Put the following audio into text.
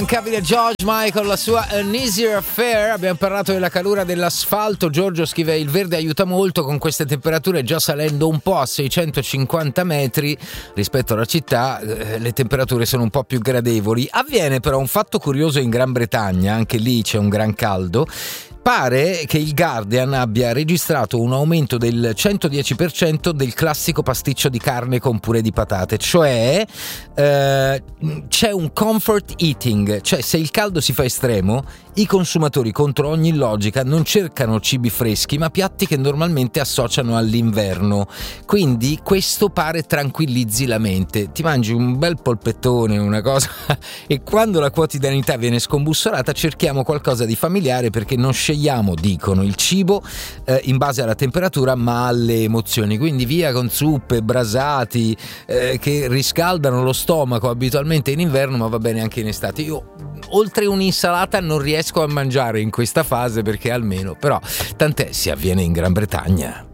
Capita George Michael, la sua An Easier Affair. Abbiamo parlato della calura dell'asfalto. Giorgio scrive: il verde aiuta molto, con queste temperature già salendo un po' a 650 metri rispetto alla città, le temperature sono un po' più gradevoli. Avviene però un fatto curioso in Gran Bretagna, anche lì c'è un gran caldo. Pare che il Guardian abbia registrato un aumento del 110% del classico pasticcio di carne con purè di patate, cioè c'è un comfort eating, cioè se il caldo si fa estremo, i consumatori contro ogni logica non cercano cibi freschi ma piatti che normalmente associano all'inverno, quindi questo pare tranquillizzi la mente. Ti mangi un bel polpettone, una cosa, e quando la quotidianità viene scombussolata cerchiamo qualcosa di familiare, perché non scegliamo, dicono, il cibo in base alla temperatura ma alle emozioni, quindi via con zuppe, brasati che riscaldano lo stomaco abitualmente in inverno, ma va bene anche in estate. Io oltre un'insalata non riesco a mangiare in questa fase, perché almeno, però tant'è, si avviene in Gran Bretagna.